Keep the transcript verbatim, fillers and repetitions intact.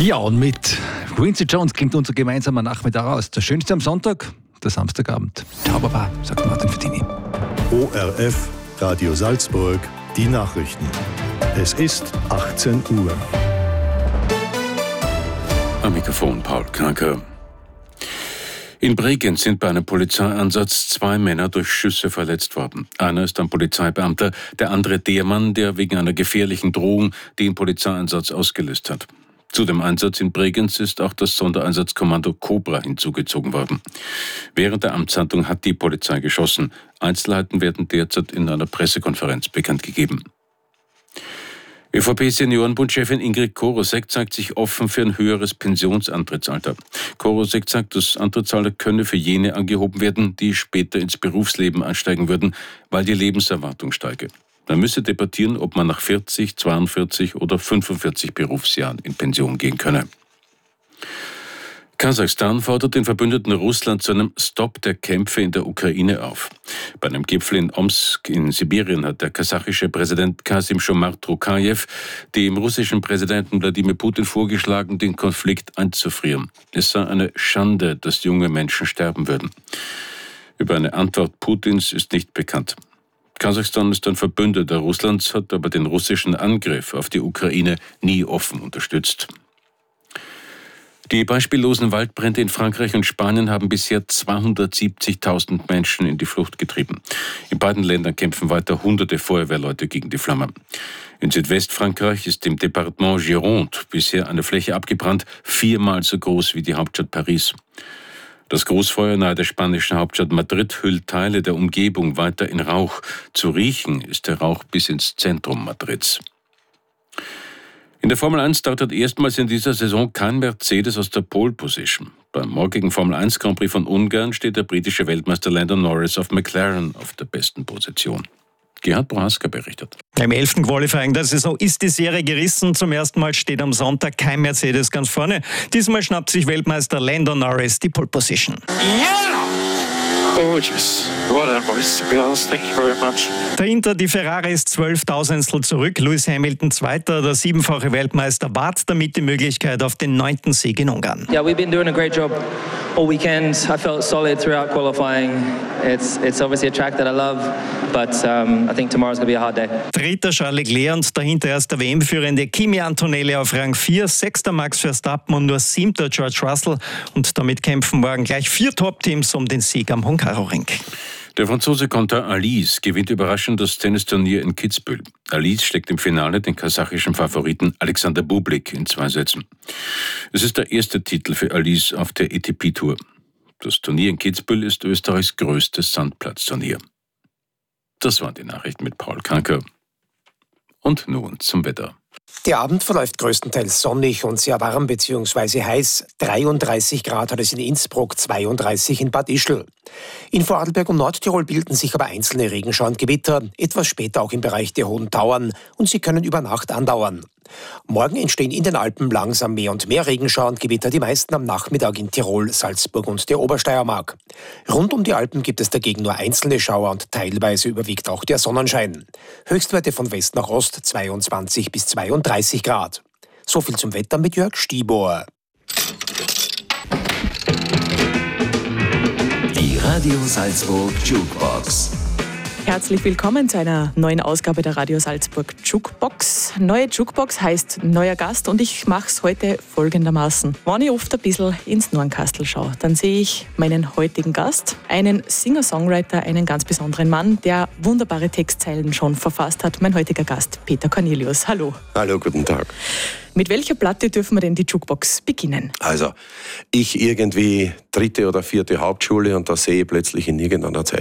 Ja, und mit Quincy Jones klingt unser gemeinsamer Nachmittag aus. Der schönste am Sonntag, der Samstagabend. Ciao, Baba, sagt Martin Verdini. O R F, Radio Salzburg, die Nachrichten. Es ist achtzehn Uhr. Am Mikrofon Paul Kranke. In Bregenz sind bei einem Polizeieinsatz zwei Männer durch Schüsse verletzt worden. Einer ist ein Polizeibeamter, der andere der Mann, der wegen einer gefährlichen Drohung den Polizeieinsatz ausgelöst hat. Zu dem Einsatz in Bregenz ist auch das Sondereinsatzkommando Cobra hinzugezogen worden. Während der Amtshandlung hat die Polizei geschossen. Einzelheiten werden derzeit in einer Pressekonferenz bekannt gegeben. ÖVP-Seniorenbundchefin Ingrid Korosek zeigt sich offen für ein höheres Pensionsantrittsalter. Korosek sagt, das Antrittsalter könne für jene angehoben werden, die später ins Berufsleben einsteigen würden, weil die Lebenserwartung steige. Man müsse debattieren, ob man nach vierzig, zweiundvierzig oder fünfundvierzig Berufsjahren in Pension gehen könne. Kasachstan fordert den Verbündeten Russland zu einem Stopp der Kämpfe in der Ukraine auf. Bei einem Gipfel in Omsk in Sibirien hat der kasachische Präsident Kassym-Jomart Tokajew dem russischen Präsidenten Wladimir Putin vorgeschlagen, den Konflikt einzufrieren. Es sei eine Schande, dass junge Menschen sterben würden. Über eine Antwort Putins ist nicht bekannt. Kasachstan ist ein Verbündeter Russlands, hat aber den russischen Angriff auf die Ukraine nie offen unterstützt. Die beispiellosen Waldbrände in Frankreich und Spanien haben bisher zweihundertsiebzigtausend Menschen in die Flucht getrieben. In beiden Ländern kämpfen weiter hunderte Feuerwehrleute gegen die Flammen. In Südwestfrankreich ist im Departement Gironde bisher eine Fläche abgebrannt, viermal so groß wie die Hauptstadt Paris. Das Großfeuer nahe der spanischen Hauptstadt Madrid hüllt Teile der Umgebung weiter in Rauch. Zu riechen ist der Rauch bis ins Zentrum Madrids. In der Formel eins startet erstmals in dieser Saison kein Mercedes aus der Pole Position. Beim morgigen Formel eins Grand Prix von Ungarn steht der britische Weltmeister Lando Norris auf McLaren auf der besten Position. Gerhard Prohaska berichtet. Im elften Qualifying der Saison ist die Serie gerissen. Zum ersten Mal steht am Sonntag kein Mercedes ganz vorne. Diesmal schnappt sich Weltmeister Lando Norris die Pole Position. Yeah! Gorgeous. What a voice, to be honest. Thank you very much. Dahinter die Ferrari ist zwölftausendstel zurück. Lewis Hamilton Zweiter, der siebenfache Weltmeister, wahrt damit die Möglichkeit auf den neunten Sieg in Ungarn. Yeah, we've been doing a great job all weekend. I felt solid throughout qualifying. It's it's obviously a track that I love, but um, I think tomorrow's going to be a hard day. Dritter Charles Leclerc und dahinter erst der W M-Führende Kimi Antonelli auf Rang vier, sechster Max Verstappen und nur siebter George Russell. Und damit kämpfen morgen gleich vier Top-Teams um den Sieg am Hungaroring. Der Franzose Quentin Alice gewinnt überraschend das Tennisturnier in Kitzbühel. Alice schlägt im Finale den kasachischen Favoriten Alexander Bublik in zwei Sätzen. Es ist der erste Titel für Alice auf der A T P-Tour. Das Turnier in Kitzbühel ist Österreichs größtes Sandplatzturnier. Das waren die Nachrichten mit Paul Kranke. Und nun zum Wetter. Der Abend verläuft größtenteils sonnig und sehr warm bzw. heiß. dreiunddreißig Grad hat es in Innsbruck, zweiunddreißig in Bad Ischl. In Vorarlberg und Nordtirol bilden sich aber einzelne Regenschauer und Gewitter, etwas später auch im Bereich der Hohen Tauern, und sie können über Nacht andauern. Morgen entstehen in den Alpen langsam mehr und mehr Regenschauer und Gewitter, die meisten am Nachmittag in Tirol, Salzburg und der Obersteiermark. Rund um die Alpen gibt es dagegen nur einzelne Schauer und teilweise überwiegt auch der Sonnenschein. Höchstwerte von West nach Ost zweiundzwanzig bis zweiunddreißig Grad. So viel zum Wetter mit Jörg Stiebohr. Die Radio Salzburg Jukebox. Herzlich willkommen zu einer neuen Ausgabe der Radio Salzburg Jukebox. Neue Jukebox heißt neuer Gast und ich mache es heute folgendermaßen. Wenn ich oft ein bisschen ins Nornkastel schaue, dann sehe ich meinen heutigen Gast, einen Singer-Songwriter, einen ganz besonderen Mann, der wunderbare Textzeilen schon verfasst hat. Mein heutiger Gast, Peter Cornelius. Hallo. Hallo, guten Tag. Mit welcher Platte dürfen wir denn die Jukebox beginnen? Also, ich irgendwie dritte oder vierte Hauptschule und da sehe ich plötzlich in irgendeiner Zeitung